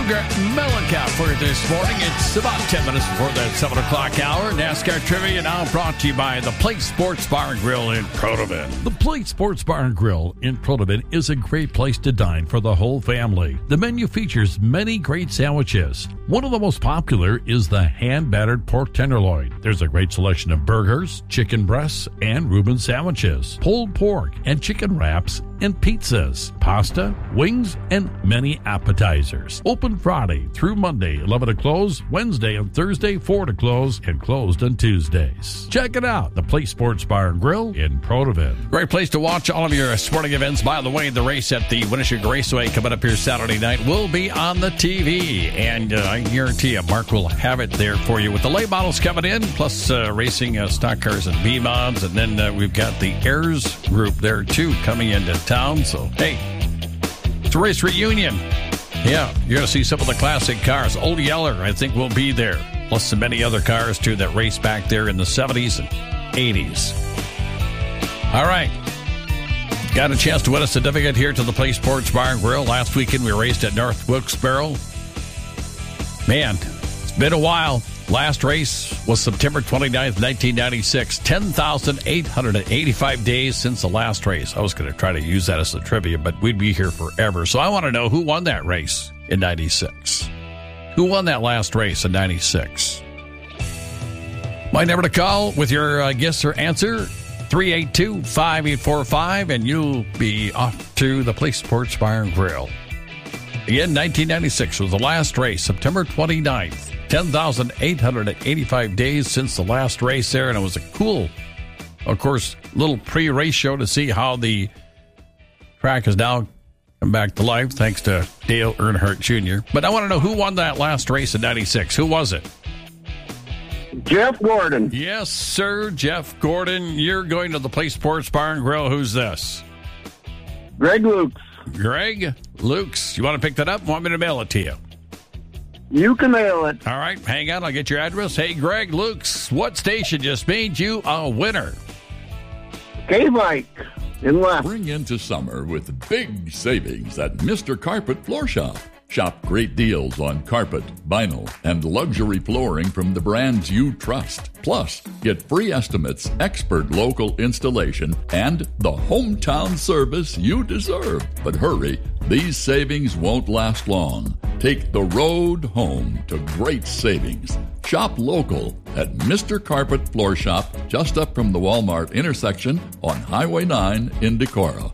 Grant Mellencamp for this morning. It's about 10 minutes before that 7 o'clock hour. NASCAR Trivia now brought to you by the Place Sports Bar and Grill in Protivin. The Place Sports Bar and Grill in Protivin is a great place to dine for the whole family. The menu features many great sandwiches. One of the most popular is the hand-battered pork tenderloin. There's a great selection of burgers, chicken breasts, and Reuben sandwiches, pulled pork and chicken wraps, and pizzas, pasta, wings, and many appetizers. Open Friday through Monday, 11 to close, Wednesday and Thursday, 4 to close, and closed on Tuesdays. Check it out, the Place Sports Bar and Grill in Protivin. Great place to watch all of your sporting events. By the way, the race at the Winnebago Raceway coming up here Saturday night will be on the TV, and I guarantee you, Mark will have it there for you with the late models coming in, plus racing stock cars and B-mods, and then we've got the Heirs group there too coming into town. So, hey, it's a race reunion. Yeah, you're going to see some of the classic cars. Old Yeller, I think, will be there. Plus so many other cars, too, that race back there in the 70s and 80s. All right. Got a chance to win a certificate here to the Place Sports Bar and Grill. Last weekend, we raced at North Wilkes-Barre. Man, it's been a while. Last race was September 29th, 1996. 10,885 days since the last race. I was going to try to use that as a trivia, but we'd be here forever. So I want to know who won that race in 96. Who won that last race in 96? My number to call with your guess or answer, 382-5845, and you'll be off to the Place Sports Bar and Grill. Again, 1996 was the last race, September 29th. 10,885 days since the last race there, and it was a cool, of course, little pre-race show to see how the track has now come back to life, thanks to Dale Earnhardt Jr. But I want to know who won that last race in 96. Who was it? Jeff Gordon. Yes, sir, Jeff Gordon. You're going to the Place Sports Bar and Grill. Who's this? Greg Lukes. Greg Lukes. You want to pick that up? Want me to mail it to you? You can mail it. All right, hang on. I'll get your address. Hey, Greg Lukes, what station just made you a winner? K-Mike in left. Bring into summer with big savings at Mr. Carpet Floor Shop. Shop great deals on carpet, vinyl, and luxury flooring from the brands you trust. Plus, get free estimates, expert local installation, and the hometown service you deserve. But hurry, these savings won't last long. Take the road home to great savings. Shop local at Mr. Carpet Floor Shop, just up from the Walmart intersection on Highway 9 in Decorah.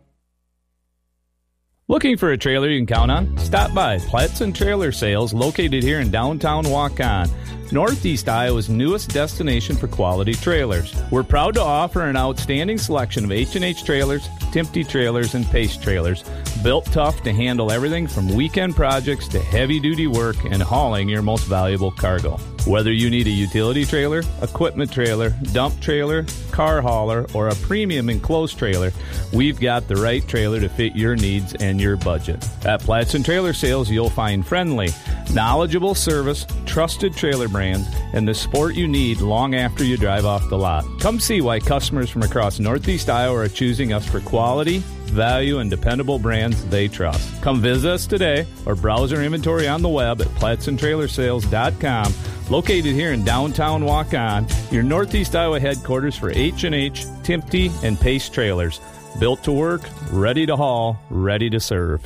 Looking for a trailer you can count on? Stop by Platson Trailer Sales, located here in downtown Waukon, Northeast Iowa's newest destination for quality trailers. We're proud to offer an outstanding selection of H&H trailers, Timpte trailers, and Pace trailers, built tough to handle everything from weekend projects to heavy-duty work and hauling your most valuable cargo. Whether you need a utility trailer, equipment trailer, dump trailer, car hauler, or a premium enclosed trailer, we've got the right trailer to fit your needs and your budget. At Platson Trailer Sales, you'll find friendly, knowledgeable service, trusted trailer brands, and the support you need long after you drive off the lot. Come see why customers from across Northeast Iowa are choosing us for quality, value, and dependable brands they trust. Come visit us today or browse our inventory on the web at PlatsonTrailersales.com, located here in downtown Waukon, your Northeast Iowa headquarters for H&H, Timpte, and Pace trailers. Built to work, ready to haul, ready to serve.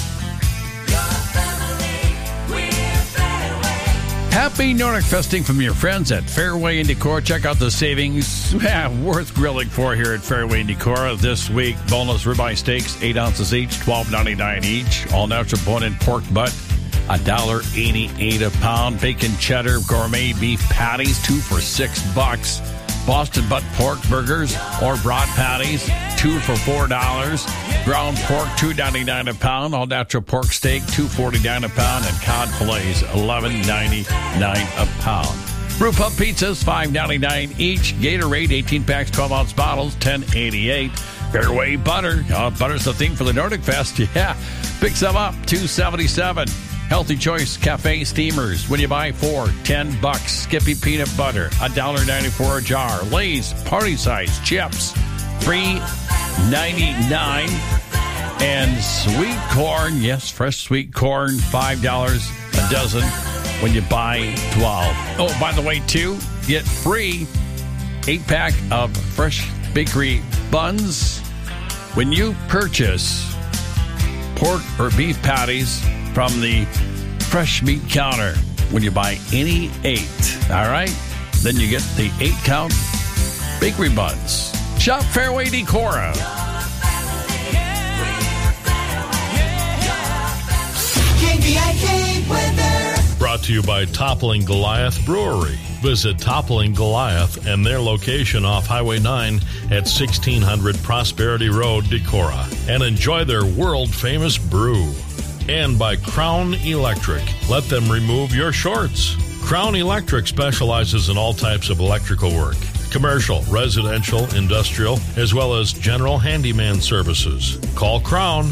Happy Nordic Festing from your friends at Fairway in Decorah. Check out the savings. Worth grilling for here at Fairway in Decorah this week. Boneless ribeye steaks, 8 ounces each, $12.99 each. All natural bone-in pork butt, $1.88 a pound. Bacon cheddar gourmet beef patties, 2 for $6. Boston butt pork burgers or broad patties, 2 for $4. Ground pork, $2.99 a pound. All natural pork steak, $2.49 a pound. And cod fillets, $11.99 a pound. Brew pub pizzas, $5.99 each. Gatorade, 18 packs, 12-ounce bottles, $10.88. Fairway butter. Butter's the thing for the Nordic Fest. Yeah. Pick some up, $2.77. Healthy Choice Cafe Steamers. When you buy 4, $10. Skippy Peanut Butter, $1.94 a jar. Lay's Party Size Chips, $3.99. And sweet corn, yes, fresh sweet corn, $5 a dozen when you buy 12. Oh, by the way, too, get free 8-pack of fresh bakery buns when you purchase pork or beef patties from the fresh meat counter. When you buy any 8, all right? Then you get the 8-count bakery buns. Shop Fairway Decora. KVIK weather. Brought to you by Toppling Goliath Brewery. Visit Toppling Goliath and their location off Highway 9 at 1600 Prosperity Road, Decorah, and enjoy their world-famous brew. And by Crown Electric. Let them remove your shorts. Crown Electric specializes in all types of electrical work. Commercial, residential, industrial, as well as general handyman services. Call Crown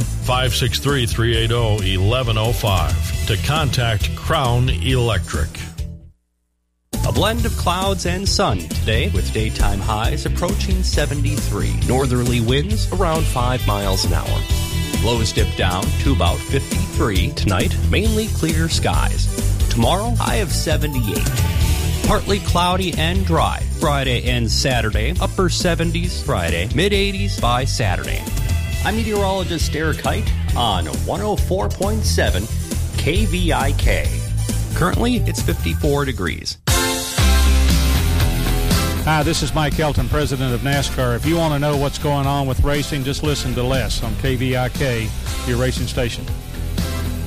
563-380-1105 to contact Crown Electric. A blend of clouds and sun today with daytime highs approaching 73. Northerly winds around 5 miles an hour. Lows dip down to about 53. Tonight, mainly clear skies. Tomorrow, high of 78. Partly cloudy and dry. Friday and Saturday, upper 70s Friday, mid-80s by Saturday. I'm meteorologist Eric Height on 104.7 KVIK. Currently, it's 54 degrees. Hi, this is Mike Elton, president of NASCAR. If you want to know what's going on with racing, just listen to Les on KVIK, your racing station.